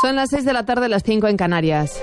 Son las 6 de la tarde, las 5 en Canarias.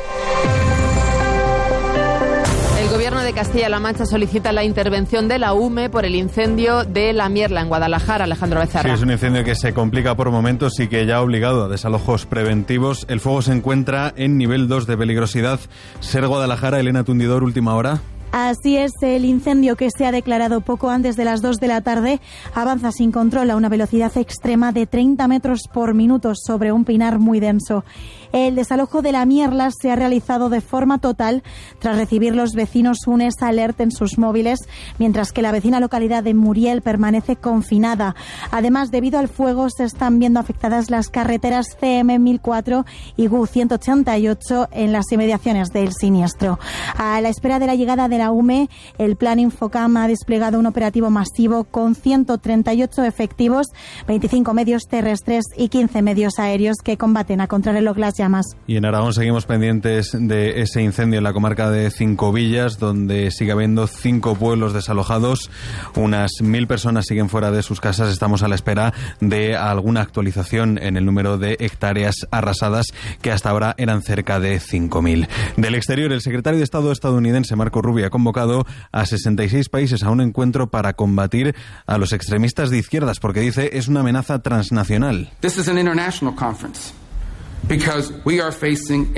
El Gobierno de Castilla-La Mancha solicita la intervención de la UME por el incendio de La Mierla, en Guadalajara. Alejandro Becerra. Sí, es un incendio que se complica por momentos y que ya ha obligado a desalojos preventivos. El fuego se encuentra en nivel 2 de peligrosidad. Ser Guadalajara, Elena Tundidor, última hora. Así es, el incendio, que se ha declarado poco antes de las 2 de la tarde, avanza sin control a una velocidad extrema de 30 metros por minuto sobre un pinar muy denso. El desalojo de La Mierla se ha realizado de forma total tras recibir los vecinos un alert en sus móviles, mientras que la vecina localidad de Muriel permanece confinada. Además, debido al fuego, se están viendo afectadas las carreteras CM 1004 y GU 188 en las inmediaciones del siniestro. A la espera de la llegada de la UME, el Plan Infocam ha desplegado un operativo masivo con 138 efectivos, 25 medios terrestres y 15 medios aéreos que combaten a contrarreloj las llamas. Y en Aragón seguimos pendientes de ese incendio en la comarca de Cinco Villas, donde sigue habiendo 5 pueblos desalojados. Unas 1.000 personas siguen fuera de sus casas. Estamos a la espera de alguna actualización en el número de hectáreas arrasadas, que hasta ahora eran cerca de 5.000. Del exterior, el secretario de Estado estadounidense, Marco Rubio, ha convocado a 66 países a un encuentro para combatir a los extremistas de izquierdas, porque dice es una amenaza transnacional. This is an international conference because we are facing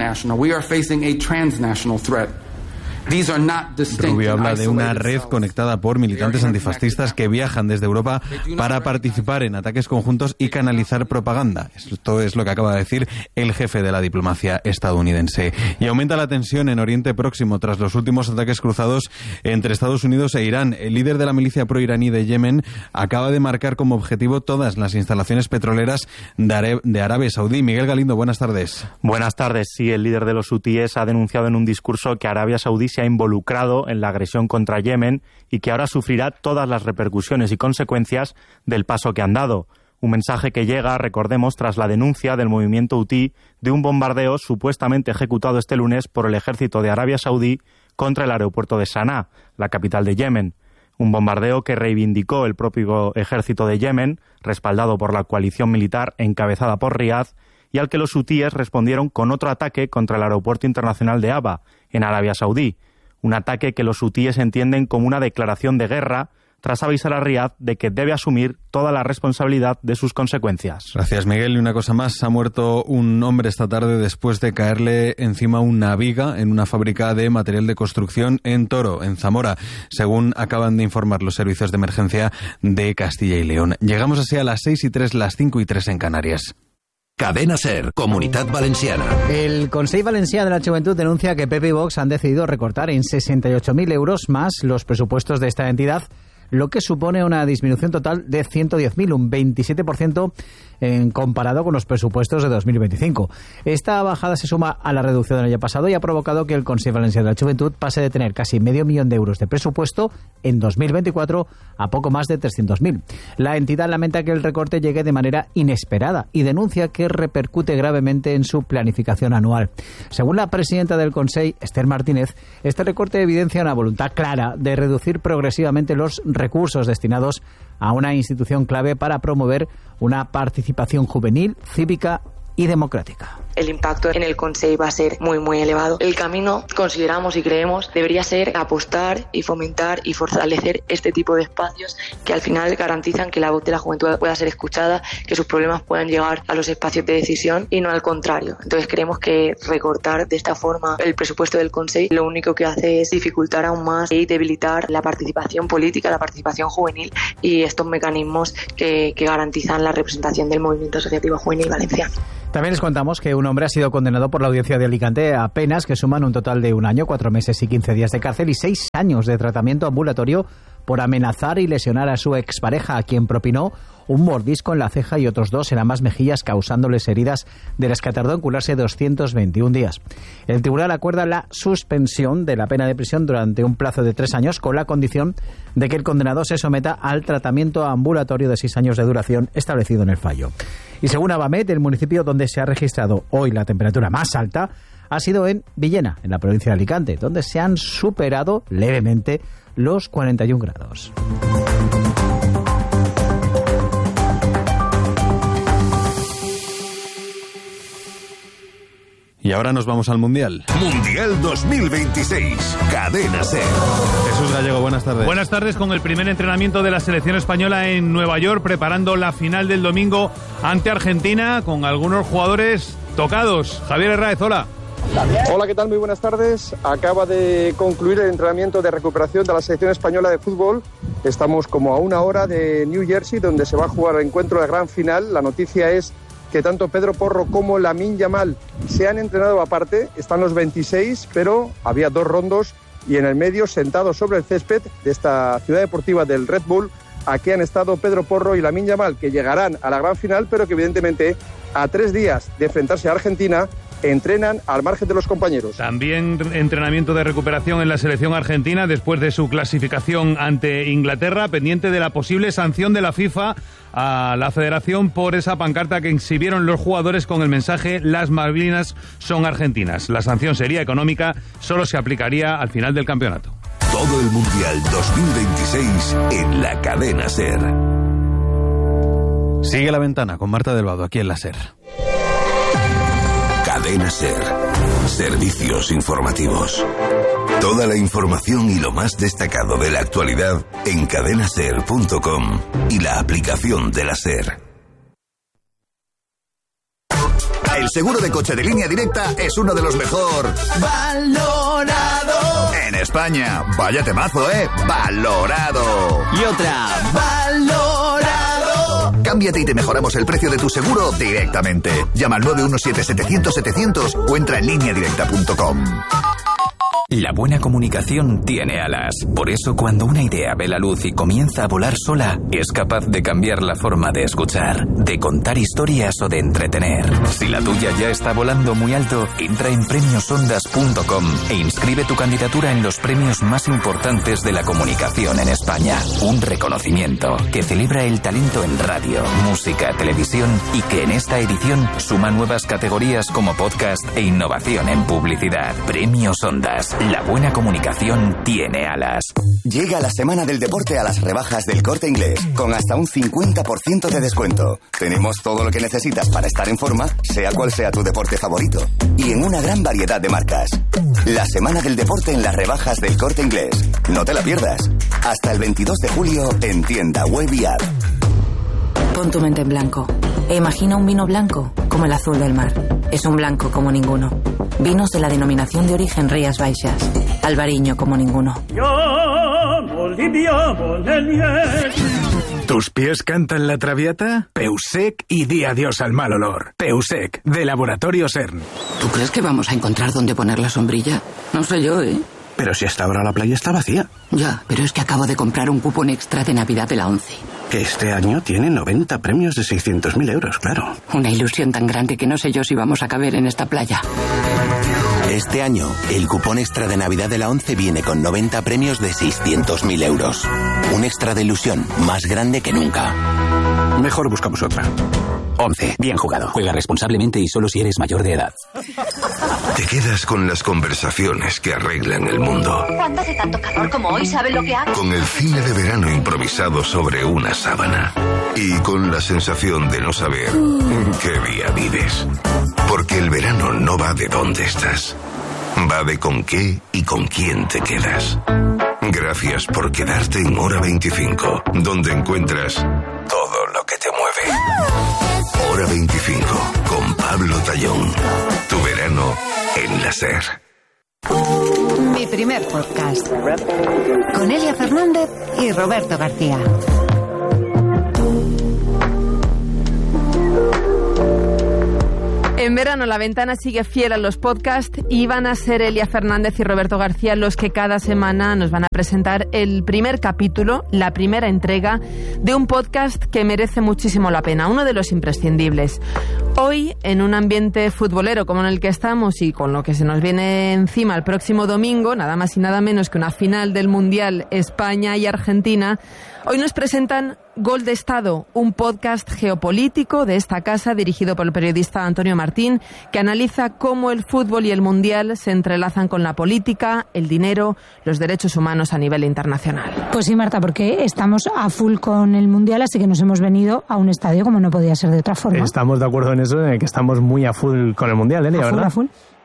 a transnational threat. Rubio habla de una red conectada por militantes antifascistas que viajan desde Europa para participar en ataques conjuntos y canalizar propaganda. Esto es lo que acaba de decir el jefe de la diplomacia estadounidense. Y aumenta la tensión en Oriente Próximo tras los últimos ataques cruzados entre Estados Unidos e Irán. El líder de la milicia proiraní de Yemen acaba de marcar como objetivo todas las instalaciones petroleras de Arabia Saudí. Miguel Galindo, buenas tardes. Buenas tardes. Sí, el líder de los hutíes ha denunciado en un discurso que Arabia Saudí se ha involucrado en la agresión contra Yemen y que ahora sufrirá todas las repercusiones y consecuencias del paso que han dado. Un mensaje que llega, recordemos, tras la denuncia del movimiento hutí de un bombardeo supuestamente ejecutado este lunes por el ejército de Arabia Saudí contra el aeropuerto de Sanaa, la capital de Yemen. Un bombardeo que reivindicó el propio ejército de Yemen, respaldado por la coalición militar encabezada por Riad, y al que los hutíes respondieron con otro ataque contra el aeropuerto internacional de Aba, en Arabia Saudí. Un ataque que los hutíes entienden como una declaración de guerra, tras avisar a Riad de que debe asumir toda la responsabilidad de sus consecuencias. Gracias, Miguel. Y una cosa más, ha muerto un hombre esta tarde después de caerle encima una viga en una fábrica de material de construcción en Toro, en Zamora, según acaban de informar los servicios de emergencia de Castilla y León. Llegamos así a las 6:03, las 5:03 en Canarias. Cadena SER, Comunitat Valenciana. El Consell Valencià de la Joventut denuncia que PP y Vox han decidido recortar en 68.000 euros más los presupuestos de esta entidad, lo que supone una disminución total de 110.000, un 27% comparado con los presupuestos de 2025. Esta bajada se suma a la reducción del año pasado y ha provocado que el Consell Valencià de la Joventut pase de tener casi medio millón de euros de presupuesto en 2024 a poco más de 300.000. La entidad lamenta que el recorte llegue de manera inesperada y denuncia que repercute gravemente en su planificación anual. Según la presidenta del Consell, Esther Martínez, este recorte evidencia una voluntad clara de reducir progresivamente los recursos destinados a una institución clave para promover una participación juvenil, cívica y democrática. El impacto en el Consell va a ser muy elevado. El camino, consideramos y creemos, debería ser apostar y fomentar y fortalecer este tipo de espacios que al final garantizan que la voz de la juventud pueda ser escuchada, que sus problemas puedan llegar a los espacios de decisión y no al contrario. Entonces creemos que recortar de esta forma el presupuesto del Consell lo único que hace es dificultar aún más y debilitar la participación política, la participación juvenil y estos mecanismos que garantizan la representación del movimiento asociativo juvenil valenciano. También les contamos que un hombre ha sido condenado por la audiencia de Alicante a penas que suman un total de 1 año, 4 meses y 15 días de cárcel y 6 años de tratamiento ambulatorio por amenazar y lesionar a su expareja, a quien propinó un mordisco en la ceja y otros 2 en ambas mejillas, causándoles heridas de las que tardó en curarse 221 días. El tribunal acuerda la suspensión de la pena de prisión durante un plazo de 3 años con la condición de que el condenado se someta al tratamiento ambulatorio de 6 años de duración establecido en el fallo. Y según Abamet, el municipio donde se ha registrado hoy la temperatura más alta ha sido en Villena, en la provincia de Alicante, donde se han superado levemente los 41 grados. Y ahora nos vamos al Mundial. Mundial 2026. Cadena SER. Jesús Gallego, buenas tardes. Buenas tardes, con el primer entrenamiento de la selección española en Nueva York, preparando la final del domingo ante Argentina, con algunos jugadores tocados. Javier Herráez, hola. Hola, ¿qué tal? Muy buenas tardes. Acaba de concluir el entrenamiento de recuperación de la selección española de fútbol. Estamos como a una hora de New Jersey, donde se va a jugar el encuentro de gran final. La noticia es que tanto Pedro Porro como Lamine Yamal se han entrenado aparte. Están los 26, pero había 2 rondos y en el medio, sentados sobre el césped de esta ciudad deportiva del Red Bull, aquí han estado Pedro Porro y Lamine Yamal, que llegarán a la gran final, pero que evidentemente a 3 días de enfrentarse a Argentina entrenan al margen de los compañeros. También entrenamiento de recuperación en la selección argentina después de su clasificación ante Inglaterra, pendiente de la posible sanción de la FIFA a la federación por esa pancarta que exhibieron los jugadores con el mensaje "Las Malvinas son argentinas". La sanción sería económica, solo se aplicaría al final del campeonato. Todo el Mundial 2026 en la Cadena SER. Sigue La Ventana con Marta del Vado, aquí en la SER. Cadena SER. Servicios informativos. Toda la información y lo más destacado de la actualidad en cadenaser.com y la aplicación de la SER. El seguro de coche de Línea Directa es uno de los mejor valorado en España. Vaya temazo, ¿eh? Valorado. Y otra, valorado. Cámbiate y te mejoramos el precio de tu seguro directamente. Llama al 917-700-700 o entra en lineadirecta.com. La buena comunicación tiene alas. Por eso, cuando una idea ve la luz y comienza a volar sola, es capaz de cambiar la forma de escuchar, de contar historias o de entretener. Si la tuya ya está volando muy alto, entra en premiosondas.com e inscribe tu candidatura en los premios más importantes de la comunicación en España. Un reconocimiento que celebra el talento en radio, música, televisión y que en esta edición suma nuevas categorías como podcast e innovación en publicidad. Premios Ondas. La buena comunicación tiene alas. Llega la semana del deporte a las rebajas del Corte Inglés, con hasta un 50% de descuento. Tenemos todo lo que necesitas para estar en forma, sea cual sea tu deporte favorito. Y en una gran variedad de marcas. La semana del deporte en las rebajas del Corte Inglés. No te la pierdas. Hasta el 22 de julio en tienda web y app. Pon tu mente en blanco e imagina un vino blanco como el azul del mar. Es un blanco como ninguno. Vinos de la denominación de origen Rías Baixas. Albariño como ninguno. ¿Tus pies cantan la traviata? Peusec y di adiós al mal olor. Peusec, de Laboratorio CERN. ¿Tú crees que vamos a encontrar dónde poner la sombrilla? No sé yo, ¿eh? Pero si hasta ahora la playa está vacía. Ya, pero es que acabo de comprar un cupón extra de Navidad de la ONCE. Que este año tiene 90 premios de 600.000 euros, claro. Una ilusión tan grande que no sé yo si vamos a caber en esta playa. Este año, el cupón extra de Navidad de la ONCE viene con 90 premios de 600.000 euros. Un extra de ilusión más grande que nunca. Mejor buscamos otra. ONCE, bien jugado. Juega responsablemente y solo si eres mayor de edad. Te quedas con las conversaciones que arreglan el mundo. ¿Cuándo hace tanto calor como hoy? ¿Sabe lo que hago? Con el cine de verano improvisado sobre una sábana. Y con la sensación de no saber en qué día vives. Porque el verano no va de dónde estás. Va de con qué y con quién te quedas. Gracias por quedarte en Hora 25, donde encuentras todo lo que te mueve. Hora 25, con Pablo Tallón. Tu verano en la SER. Mi primer podcast. Con Elia Fernández y Roberto García. En verano La Ventana sigue fiel a los podcasts y van a ser Elia Fernández y Roberto García los que cada semana nos van a presentar el primer capítulo, la primera entrega de un podcast que merece muchísimo la pena, uno de los imprescindibles. Hoy, en un ambiente futbolero como en el que estamos y con lo que se nos viene encima el próximo domingo, nada más y nada menos que una final del Mundial España y Argentina, hoy nos presentan Gol de Estado, un podcast geopolítico de esta casa dirigido por el periodista Antonio Martín, que analiza cómo el fútbol y el Mundial se entrelazan con la política, el dinero, los derechos humanos a nivel internacional. Pues sí, Marta, porque estamos a full con el Mundial, así que nos hemos venido a un estadio como no podía ser de otra forma. Estamos de acuerdo en eso, en que estamos muy a full con el Mundial, Elia, ¿verdad? A full.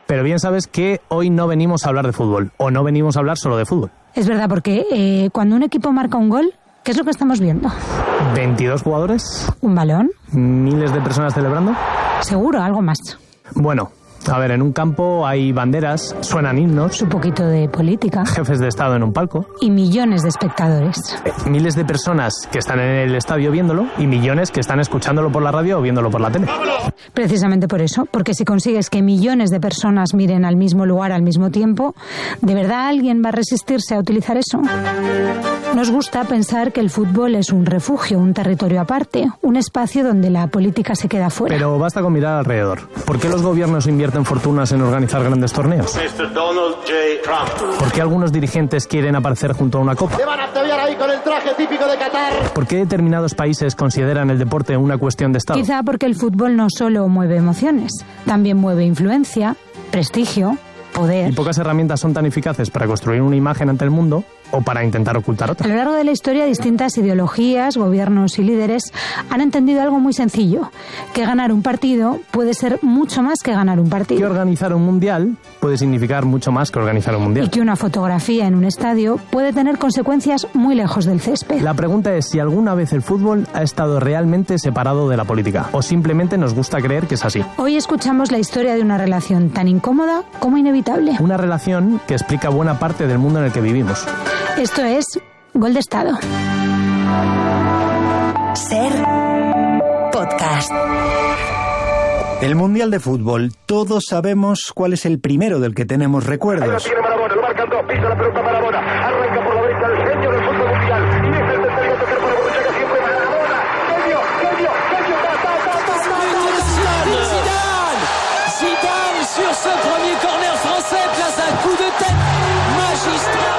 Pero bien sabes que hoy no venimos a hablar de fútbol, o no venimos a hablar solo de fútbol. Es verdad, porque cuando un equipo marca un gol, ¿qué es lo que estamos viendo? 22 jugadores. ¿Un balón? Miles de personas celebrando. Seguro, algo más. Bueno, a ver, en un campo hay banderas, suenan himnos. Un poquito de política. Jefes de Estado en un palco. Y millones de espectadores. Miles de personas que están en el estadio viéndolo y millones que están escuchándolo por la radio o viéndolo por la tele. Precisamente por eso, porque si consigues que millones de personas miren al mismo lugar al mismo tiempo, ¿de verdad alguien va a resistirse a utilizar eso? Nos gusta pensar que el fútbol es un refugio, un territorio aparte, un espacio donde la política se queda fuera. Pero basta con mirar alrededor. ¿Por qué los gobiernos invierten fortunas en organizar grandes torneos? ¿Por qué algunos dirigentes quieren aparecer junto a una copa? Te van a ataviar ahí con el traje típico de Qatar. ¿Por qué determinados países consideran el deporte una cuestión de Estado? Quizá porque el fútbol no solo mueve emociones, también mueve influencia, prestigio, poder. Y pocas herramientas son tan eficaces para construir una imagen ante el mundo o para intentar ocultar otra. A lo largo de la historia, distintas ideologías, gobiernos y líderes han entendido algo muy sencillo, que ganar un partido puede ser mucho más que ganar un partido. Que organizar un mundial puede significar mucho más que organizar un mundial. Y que una fotografía en un estadio puede tener consecuencias muy lejos del césped. La pregunta es si alguna vez el fútbol ha estado realmente separado de la política o simplemente nos gusta creer que es así. Hoy escuchamos la historia de una relación tan incómoda como inevitable. Una relación que explica buena parte del mundo en el que vivimos. Esto es Gol de Estado. Ser podcast. El Mundial de Fútbol. Todos sabemos cuál es el primero del que tenemos recuerdos. Ahí lo tiene Maradona, lo marcan dos, pisa la pelota Maradona, arranca por la derecha el genio del fútbol mundial, y es el tercero a tocar para Borruchaga, siempre Maradona, genio, Zidane sur ce premier corner français place un coup de tête magistral.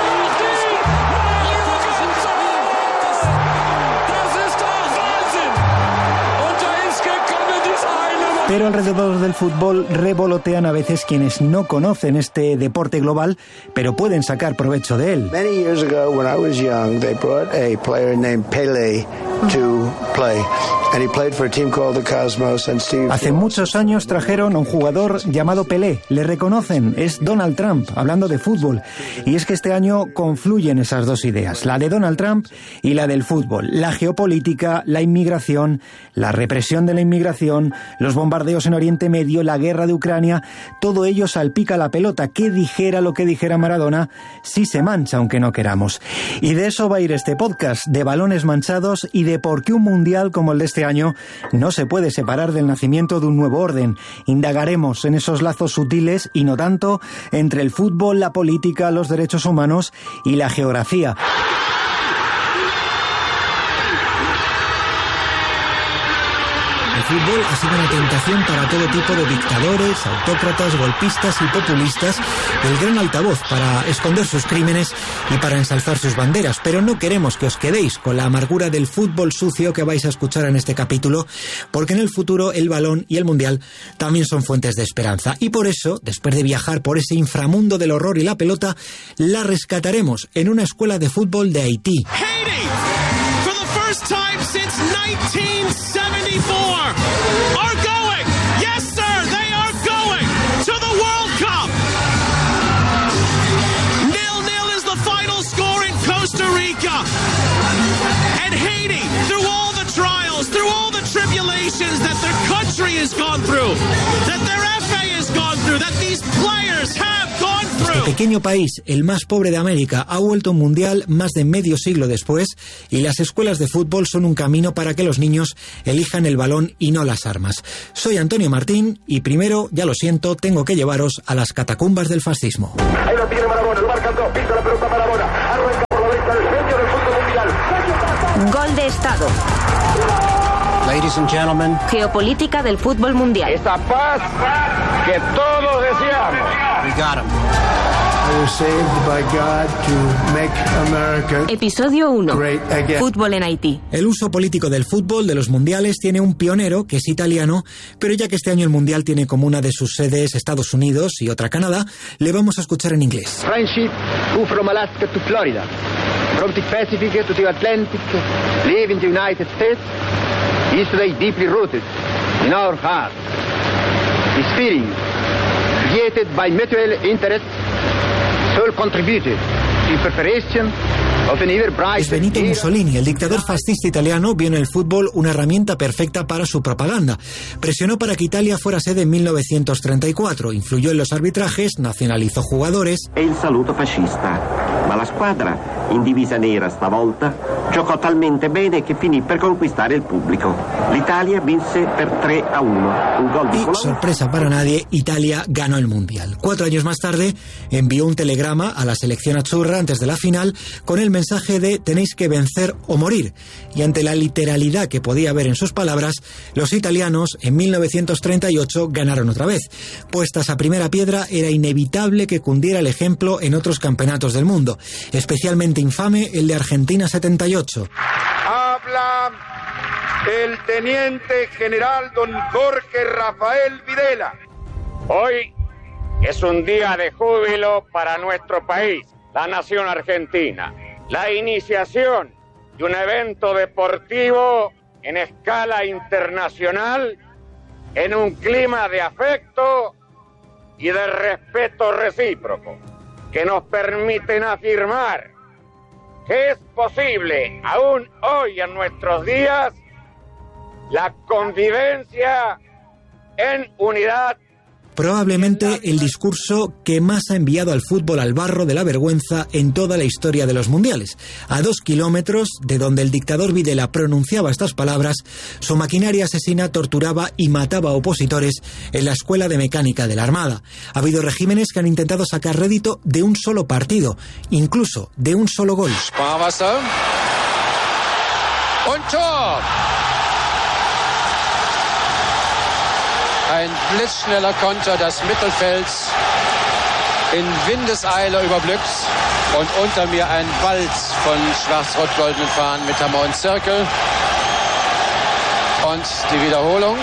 Pero alrededor del fútbol revolotean a veces quienes no conocen este deporte global, pero pueden sacar provecho de él. Many years ago, when I was young, they brought a player named Pelé to play, and he played for a team called the Cosmos. And Steve. Hace muchos años trajeron a un jugador llamado Pelé. Le reconocen, es Donald Trump, hablando de fútbol. Y es que este año confluyen esas dos ideas, la de Donald Trump y la del fútbol. La geopolítica, la inmigración, la represión de la inmigración, los bombardeos en Oriente Medio, la guerra de Ucrania, todo ello salpica la pelota. Que dijera lo que dijera Maradona, sí se mancha aunque no queramos. Y de eso va a ir este podcast, de balones manchados y de por qué un mundial como el de este año no se puede separar del nacimiento de un nuevo orden. Indagaremos en esos lazos sutiles y no tanto entre el fútbol, la política, los derechos humanos y la geografía. El fútbol ha sido una tentación para todo tipo de dictadores, autócratas, golpistas y populistas, el gran altavoz para esconder sus crímenes y para ensalzar sus banderas. Pero no queremos que os quedéis con la amargura del fútbol sucio que vais a escuchar en este capítulo, porque en el futuro el balón y el mundial también son fuentes de esperanza. Y por eso, después de viajar por ese inframundo del horror y la pelota, la rescataremos en una escuela de fútbol de Haití. Haiti, for the first time since 1974, are going, yes sir, they are going to the World Cup. 0-0 is the final score in Costa Rica. And Haiti, through all the trials, through all the tribulations that their country has gone through, that their FA has gone through, that these players have gone through. Este pequeño país, el más pobre de América, ha vuelto un mundial más de medio siglo después y las escuelas de fútbol son un camino para que los niños elijan el balón y no las armas. Soy Antonio Martín y primero, ya lo siento, tengo que llevaros a las catacumbas del fascismo. Ahí lo tiene Maradona, lo marcan dos, pisa la pelota Maradona, arranca por la derecha el genio del fútbol mundial. Gol de Estado. Ladies and gentlemen. Geopolítica del fútbol mundial. Esa paz que todos deseamos. We got him. I was saved by God to make America. Episodio 1. Fútbol en Haití. El uso político del fútbol de los mundiales tiene un pionero que es italiano, pero ya que este año el mundial tiene como una de sus sedes Estados Unidos y otra Canadá, le vamos a escuchar en inglés. Friendship, who from Alaska to Florida, from the Pacific to the Atlantic, live in the United States, is today deeply rooted in our hearts. The spirit, created by mutual interest shall contribute to preparation of an ever brighter. Es Benito Mussolini, el dictador fascista italiano, vio en el fútbol una herramienta perfecta para su propaganda. Presionó para que Italia fuera sede en 1934, influyó en los arbitrajes, nacionalizó jugadores. E il saluto fascista. Ma la squadra, in divisa nera stavolta, giocò talmente bene che finì per conquistare il pubblico. L'Italia vinse per 3-1. Un gol di Y, Colombo. sorpresa para nadie, Italia ganó el Mundial. 4 años más tarde, envió un telegrama a la selección azzurra antes de la final con el mensaje de tenéis que vencer o morir. Y ante la literalidad que podía haber en sus palabras, los italianos en 1938 ganaron otra vez. Puestas a primera piedra, era inevitable que cundiera el ejemplo en otros campeonatos del mundo. Especialmente infame el de Argentina 78. Habla el teniente general don Jorge Rafael Videla. Hoy es un día de júbilo para nuestro país, la nación argentina. La iniciación de un evento deportivo en escala internacional, en un clima de afecto y de respeto recíproco, que nos permiten afirmar que es posible, aún hoy en nuestros días, la convivencia en unidad. Probablemente el discurso que más ha enviado al fútbol al barro de la vergüenza en toda la historia de los mundiales. A 2 kilómetros de donde el dictador Videla pronunciaba estas palabras, su maquinaria asesina torturaba y mataba a opositores en la Escuela de Mecánica de la Armada. Ha habido regímenes que han intentado sacar rédito de un solo partido, incluso de un solo gol. Sparwasser. Und Tor! Ein blitzschneller Konter des Mittelfelds in Windeseile überblückt und unter mir ein Walz von schwarz-rot-goldenen Fahnen mit Hammer und Zirkel. Und die Wiederholung.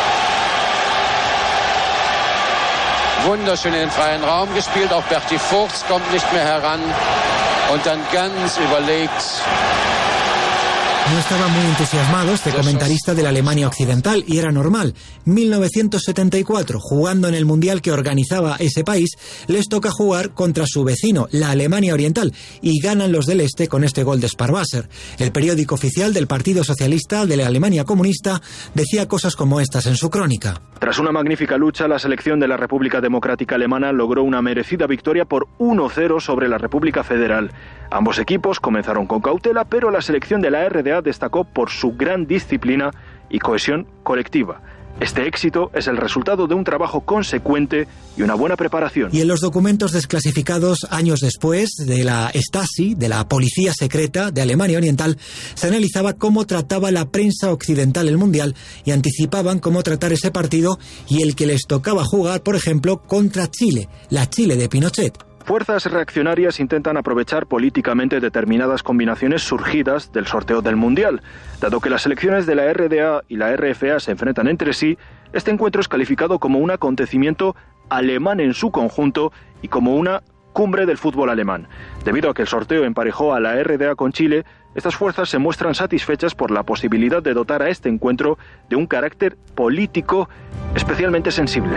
Wunderschön in den freien Raum gespielt, auch Berti Vogts kommt nicht mehr heran und dann ganz überlegt. No estaba muy entusiasmado este comentarista de la Alemania Occidental y era normal. 1974, jugando en el Mundial que organizaba ese país, les toca jugar contra su vecino, la Alemania Oriental, y ganan los del Este con este gol de Sparwasser. El periódico oficial del Partido Socialista de la Alemania Comunista decía cosas como estas en su crónica. Tras una magnífica lucha, la selección de la República Democrática Alemana logró una merecida victoria por 1-0 sobre la República Federal. Ambos equipos comenzaron con cautela, pero la selección de la RDA destacó por su gran disciplina y cohesión colectiva. Este éxito es el resultado de un trabajo consecuente y una buena preparación. Y en los documentos desclasificados años después de la Stasi, de la policía secreta de Alemania Oriental, se analizaba cómo trataba la prensa occidental el Mundial y anticipaban cómo tratar ese partido y el que les tocaba jugar, por ejemplo, contra Chile, la Chile de Pinochet. Fuerzas reaccionarias intentan aprovechar políticamente determinadas combinaciones surgidas del sorteo del Mundial. Dado que las selecciones de la RDA y la RFA se enfrentan entre sí, este encuentro es calificado como un acontecimiento alemán en su conjunto y como una cumbre del fútbol alemán. Debido a que el sorteo emparejó a la RDA con Chile, estas fuerzas se muestran satisfechas por la posibilidad de dotar a este encuentro de un carácter político especialmente sensible.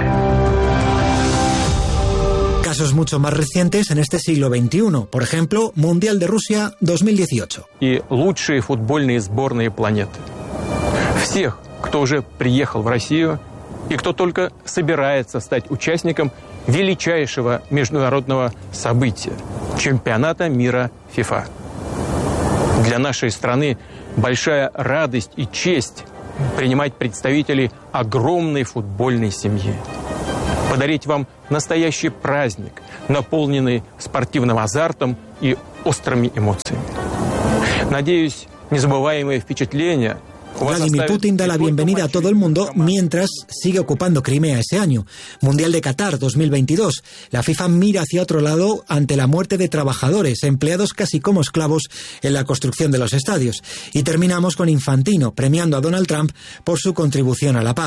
Casos mucho más recientes en este siglo XXI. Por ejemplo, Mundial de Rusia 2018. И лучшие футбольные сборные планеты. Всех, кто уже приехал в Россию и кто только собирается стать участником величайшего международного события – чемпионата мира ФИФА. Для нашей страны большая радость и честь принимать представителей огромной футбольной семьи. Подарить вам настоящий праздник, наполненный спортивным азартом и острыми эмоциями. Надеюсь, незабываемые впечатления. Vladimir Putin da la bienvenida a todo el mundo mientras sigue ocupando Crimea ese año. Mundial de Qatar 2022. La FIFA mira hacia otro lado ante la muerte de trabajadores, empleados casi como esclavos en la construcción de los estadios. Y terminamos con Infantino premiando a Donald Trump por su contribución a la paz.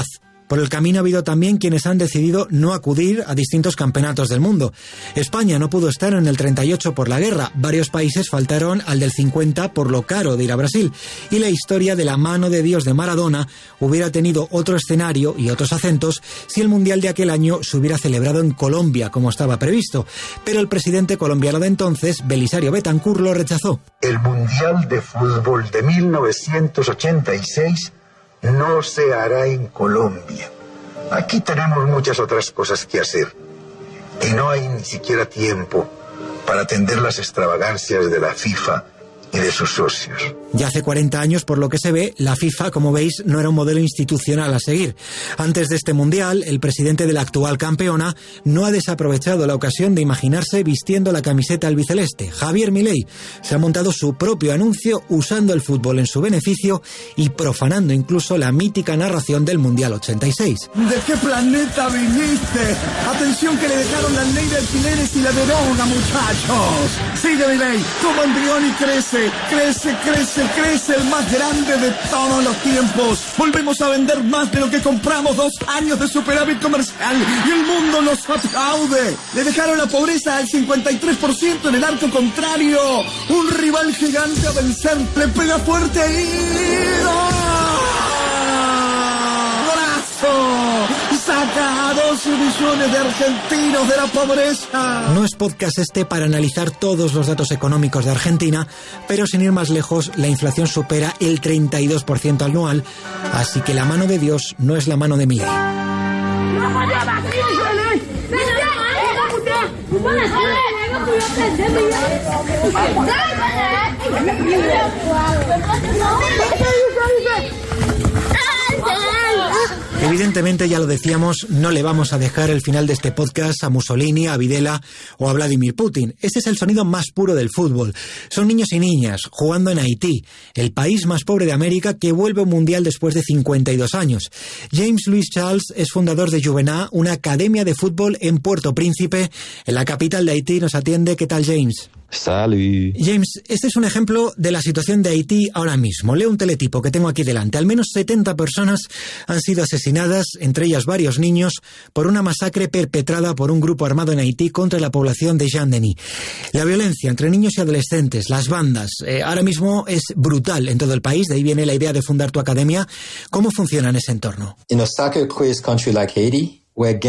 Por el camino ha habido también quienes han decidido no acudir a distintos campeonatos del mundo. España no pudo estar en el 38 por la guerra, varios países faltaron al del 50 por lo caro de ir a Brasil, y la historia de la mano de Dios de Maradona hubiera tenido otro escenario y otros acentos si el Mundial de aquel año se hubiera celebrado en Colombia, como estaba previsto. Pero el presidente colombiano de entonces, Belisario Betancur, lo rechazó. El Mundial de Fútbol de 1986 no se hará en Colombia. Aquí tenemos muchas otras cosas que hacer. Y no hay ni siquiera tiempo para atender las extravagancias de la FIFA y de sus socios. Ya hace 40 años, por lo que se ve, la FIFA, como veis, no era un modelo institucional a seguir. Antes de este Mundial, el presidente de la actual campeona no ha desaprovechado la ocasión de imaginarse vistiendo la camiseta albiceleste. Javier Milei se ha montado su propio anuncio usando el fútbol en su beneficio y profanando incluso la mítica narración del Mundial 86. ¿De qué planeta viniste? Atención que le dejaron la ley de alquileres y la deroga, muchachos. Sigue Milei, como embrión y crece, el más grande de todos los tiempos. Volvemos a vender más de lo que compramos, 2 años de superávit comercial y el mundo nos aplaude. Le dejaron la pobreza al 53% en el arco contrario. Un rival gigante a vencer, le pega fuerte y... ¡golazo! Saca a 12 millones de argentinos de la pobreza. No es podcast este para analizar todos los datos económicos de Argentina, pero sin ir más lejos, la inflación supera el 32% anual, así que la mano de Dios no es la mano de Milei. Evidentemente, ya lo decíamos, no le vamos a dejar el final de este podcast a Mussolini, a Videla o a Vladimir Putin. Este es el sonido más puro del fútbol. Son niños y niñas jugando en Haití, el país más pobre de América que vuelve a un mundial después de 52 años. James Louis Charles es fundador de Juvenat, una academia de fútbol en Puerto Príncipe, en la capital de Haití. Nos atiende. ¿Qué tal, James? Salud. James, este es un ejemplo de la situación de Haití ahora mismo. Leo un teletipo que tengo aquí delante. Al menos 70 personas han sido asesinadas, entre ellas varios niños, por una masacre perpetrada por un grupo armado en Haití contra la población de Jean-Denis. La violencia entre niños y adolescentes, las bandas, ahora mismo es brutal en todo el país. De ahí viene la idea de fundar tu academia. ¿Cómo funciona en ese entorno? In a soccer-crazed country like Haiti,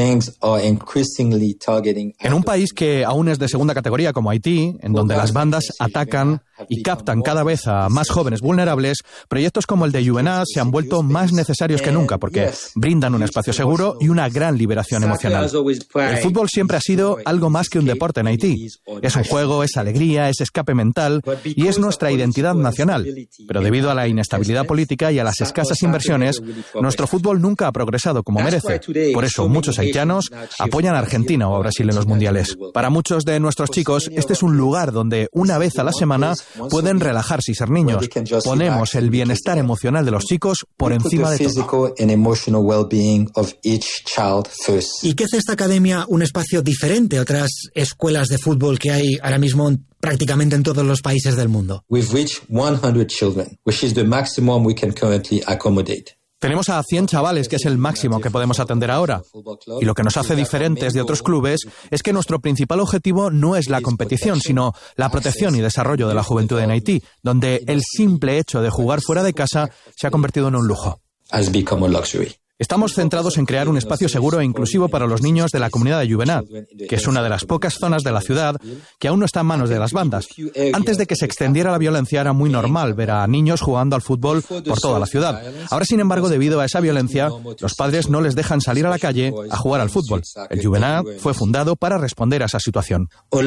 en un país que aún es de segunda categoría como Haití, en donde las bandas atacan y captan cada vez a más jóvenes vulnerables, proyectos como el de Juvenat se han vuelto más necesarios que nunca porque brindan un espacio seguro y una gran liberación emocional. El fútbol siempre ha sido algo más que un deporte en Haití. Es un juego, es alegría, es escape mental y es nuestra identidad nacional. Pero debido a la inestabilidad política y a las escasas inversiones, nuestro fútbol nunca ha progresado como merece. Por eso muchos haitianos apoyan a Argentina o a Brasil en los mundiales. Para muchos de nuestros chicos, este es un lugar donde una vez a la semana pueden relajarse y ser niños. Ponemos el bienestar emocional de los chicos por encima de todo. ¿Y qué hace esta academia un espacio diferente a otras escuelas de fútbol que hay ahora mismo prácticamente en todos los países del mundo? We've reached 100 children, which is the maximum we can currently accommodate. Tenemos a 100 chavales, que es el máximo que podemos atender ahora. Y lo que nos hace diferentes de otros clubes es que nuestro principal objetivo no es la competición, sino la protección y desarrollo de la juventud en Haití, donde el simple hecho de jugar fuera de casa se ha convertido en un lujo. Estamos centrados en crear un espacio seguro e inclusivo para los niños de la comunidad de Juvenat, que es una de las pocas zonas de la ciudad que aún no está en manos de las bandas. Antes de que se extendiera la violencia era muy normal ver a niños jugando al fútbol por toda la ciudad. Ahora, sin embargo, debido a esa violencia, los padres no les dejan salir a la calle a jugar al fútbol. El Juvenat fue fundado para responder a esa situación.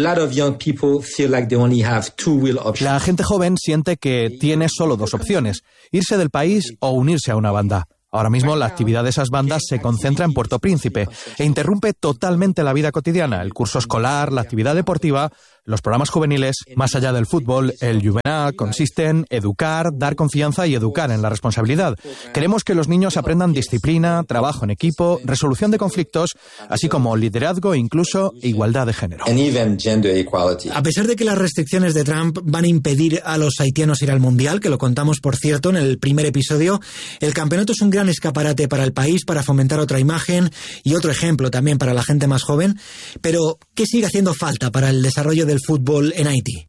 La gente joven siente que tiene solo 2 opciones: irse del país o unirse a una banda. Ahora mismo la actividad de esas bandas se concentra en Puerto Príncipe e interrumpe totalmente la vida cotidiana, el curso escolar, la actividad deportiva, Los programas juveniles, más allá del fútbol, el Juvenal, consiste en educar, dar confianza y educar en la responsabilidad. Queremos que los niños aprendan disciplina, trabajo en equipo, resolución de conflictos, así como liderazgo e incluso igualdad de género. A pesar de que las restricciones de Trump van a impedir a los haitianos ir al Mundial, que lo contamos, por cierto, en el primer episodio, el campeonato es un gran escaparate para el país, para fomentar otra imagen y otro ejemplo también para la gente más joven. Pero, ¿qué sigue haciendo falta para el desarrollo del fútbol en Haití?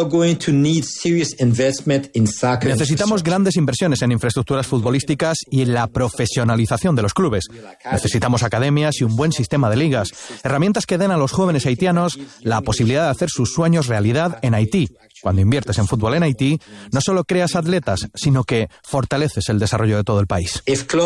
Necesitamos grandes inversiones en infraestructuras futbolísticas y en la profesionalización de los clubes. Necesitamos academias y un buen sistema de ligas, herramientas que den a los jóvenes haitianos la posibilidad de hacer sus sueños realidad en Haití. Cuando inviertes en fútbol en Haití, no solo creas atletas, sino que fortaleces el desarrollo de todo el país.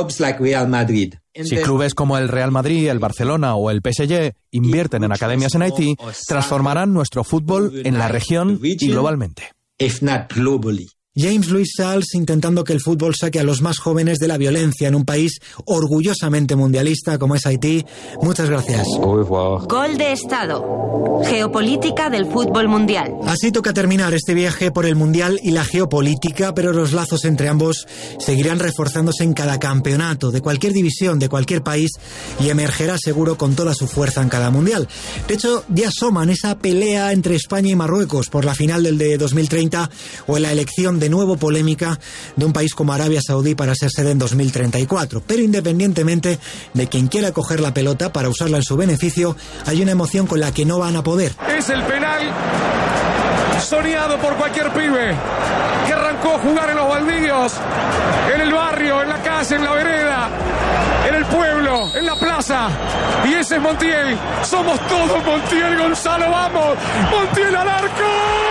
Si clubes como el Real Madrid, el Barcelona o el PSG invierten en academias en Haití, transformarán nuestro fútbol en la región y globalmente. James Louis Salles intentando que el fútbol saque a los más jóvenes de la violencia en un país orgullosamente mundialista como es Haití. Muchas gracias. Gol de Estado. Geopolítica del fútbol mundial. Así toca terminar este viaje por el mundial y la geopolítica, pero los lazos entre ambos seguirán reforzándose en cada campeonato de cualquier división, de cualquier país, y emergerá seguro con toda su fuerza en cada mundial. De hecho, ya asoman esa pelea entre España y Marruecos por la final del de 2030 o en la elección de nuevo polémica de un país como Arabia Saudí para ser sede en 2034. Pero independientemente de quien quiera coger la pelota para usarla en su beneficio, hay una emoción con la que no van a poder. Es el penal soñado por cualquier pibe que arrancó a jugar en los baldíos, en el barrio, en la calle, en la vereda, en el pueblo, en la plaza. Y ese es Montiel. Somos todos Montiel, Gonzalo, vamos. Montiel al arco.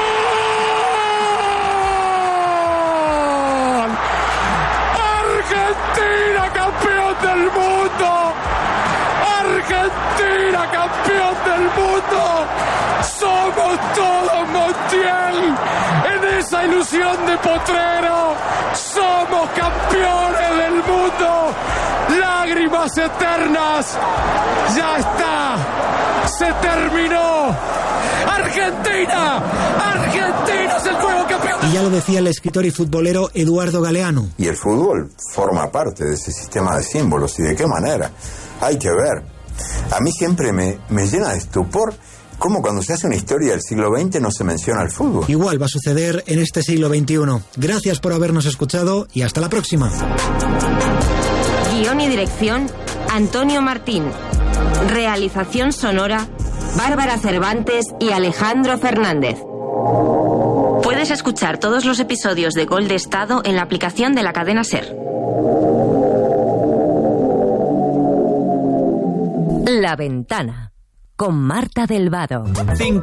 Argentina, campeón del mundo. Argentina, campeón del mundo. Somos todos Montiel. En esa ilusión de potrero, somos campeones del mundo. Lágrimas eternas. Ya está. Se terminó. Argentina. Argentina es el nuevo campeón. Y ya lo decía el escritor y futbolero Eduardo Galeano. Y el fútbol forma parte de ese sistema de símbolos. ¿Y de qué manera? Hay que ver. A mí siempre me llena de estupor cómo cuando se hace una historia del siglo XX no se menciona el fútbol. Igual va a suceder en este siglo XXI. Gracias por habernos escuchado y hasta la próxima. Guión y dirección, Antonio Martín. Realización sonora, Bárbara Cervantes y Alejandro Fernández. Puedes escuchar todos los episodios de Gol de Estado en la aplicación de la cadena SER. La Ventana, con Marta del Vado.